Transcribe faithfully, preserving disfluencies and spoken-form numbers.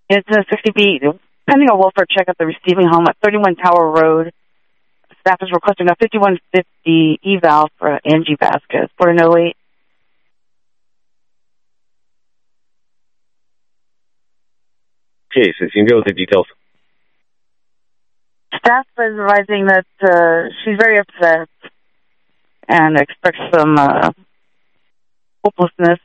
It's a sixty feet pending a welfare check at the receiving home at thirty-one Tower Road. Staff is requesting a fifty-one fifty eval for Angie Vasquez, fourteen oh eight. Okay, so you can go with the details. Staff is advising that uh, she's very upset and expects some uh, hopelessness